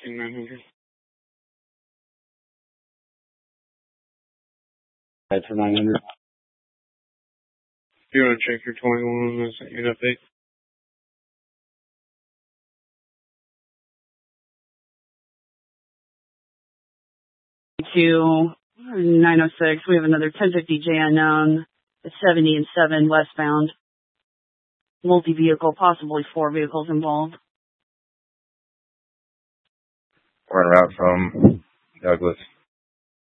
900. Right for 900. Do you want to check your 21? That's an update. To 906, we have another 1050 J unknown, 70 and 7 westbound. Multi-vehicle, possibly 4 vehicles involved. We're en route from Douglas